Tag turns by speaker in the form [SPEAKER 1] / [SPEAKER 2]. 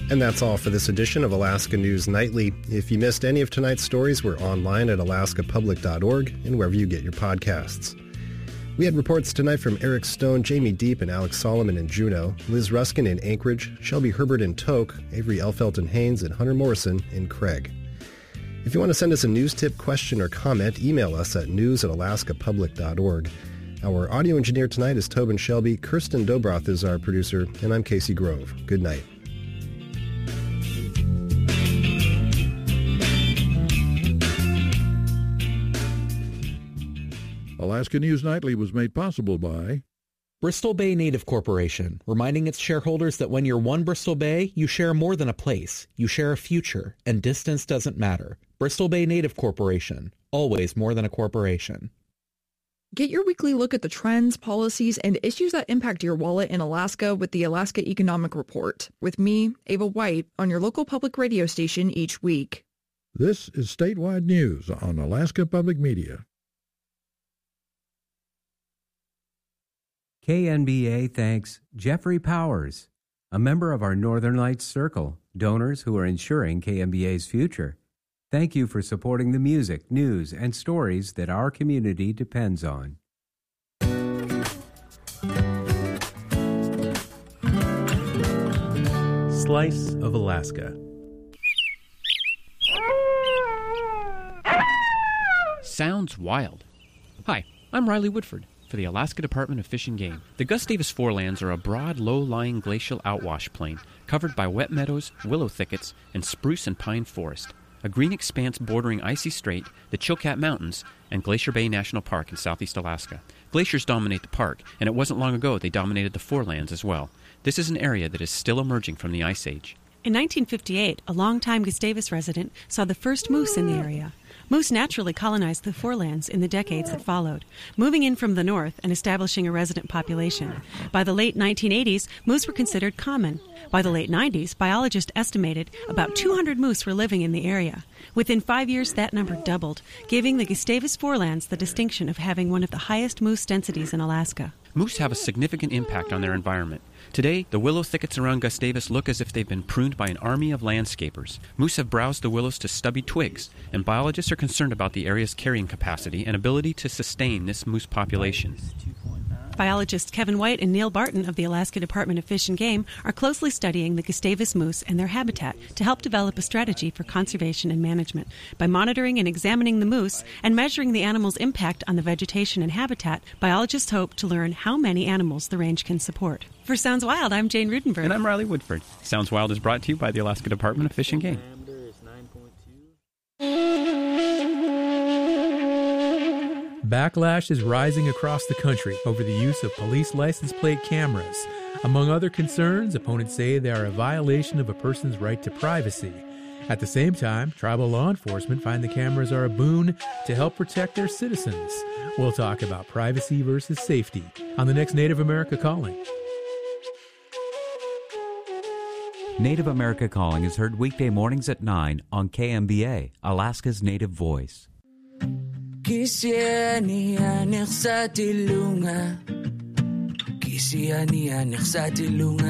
[SPEAKER 1] And that's all for this edition of Alaska News Nightly. If you missed any of tonight's stories, we're online at alaskapublic.org and wherever you get your podcasts. We had reports tonight from Eric Stone, Jamie Deep, and Alex Solomon in Juneau, Liz Ruskin in Anchorage, Shelby Herbert in Tok, Avery Elfelt in Haines, and Hunter Morrison in Craig. If you want to send us a news tip, question, or comment, email us at news@alaskapublic.org. Our audio engineer tonight is Tobin Shelby, Kirsten Dobroth is our producer, and I'm Casey Grove. Good night.
[SPEAKER 2] Alaska News Nightly was made possible by
[SPEAKER 3] Bristol Bay Native Corporation, reminding its shareholders that when you're one Bristol Bay, you share more than a place. You share a future, and distance doesn't matter. Bristol Bay Native Corporation, always more than a corporation.
[SPEAKER 4] Get your weekly look at the trends, policies, and issues that impact your wallet in Alaska with the Alaska Economic Report, with me, Ava White, on your local public radio station each week.
[SPEAKER 2] This is Statewide News on Alaska Public Media.
[SPEAKER 5] KNBA thanks Jeffrey Powers, a member of our Northern Lights Circle, donors who are ensuring KNBA's future. Thank you for supporting the music, news, and stories that our community depends on.
[SPEAKER 6] Slice of Alaska.
[SPEAKER 7] Sounds wild. Hi, I'm Riley Woodford for the Alaska Department of Fish and Game. The Gus Davis Forelands are a broad, low-lying glacial outwash plain covered by wet meadows, willow thickets, and spruce and pine forest. A green expanse bordering Icy Strait, the Chilkat Mountains, and Glacier Bay National Park in southeast Alaska. Glaciers dominate the park, and it wasn't long ago they dominated the forelands as well. This is an area that is still emerging from the Ice Age.
[SPEAKER 8] In 1958, a longtime Gustavus resident saw the first moose in the area. Moose naturally colonized the forelands in the decades that followed, moving in from the north and establishing a resident population. By the late 1980s, moose were considered common. By the late 90s, biologists estimated about 200 moose were living in the area. Within 5 years, that number doubled, giving the Gustavus Forelands the distinction of having one of the highest moose densities in Alaska.
[SPEAKER 7] Moose have a significant impact on their environment. Today, the willow thickets around Gustavus look as if they've been pruned by an army of landscapers. Moose have browsed the willows to stubby twigs, and biologists are concerned about the area's carrying capacity and ability to sustain this moose population.
[SPEAKER 8] Biologists Kevin White and Neil Barton of the Alaska Department of Fish and Game are closely studying the Gustavus moose and their habitat to help develop a strategy for conservation and management. By monitoring and examining the moose and measuring the animal's impact on the vegetation and habitat, biologists hope to learn how many animals the range can support. For Sounds Wild, I'm Jane Rudenberg.
[SPEAKER 7] And I'm Riley Woodford. Sounds Wild is brought to you by the Alaska Department of Fish and Game.
[SPEAKER 9] Backlash is rising across the country over the use of police license plate cameras. Among other concerns, opponents say they are a violation of a person's right to privacy. At the same time, tribal law enforcement find the cameras are a boon to help protect their citizens. We'll talk about privacy versus safety on the next Native America Calling.
[SPEAKER 5] Native America Calling is heard weekday mornings at 9 on KMBA, Alaska's Native Voice.
[SPEAKER 10] Kisia ni anek sa tilunga. Kisia ni anek sa tilunga.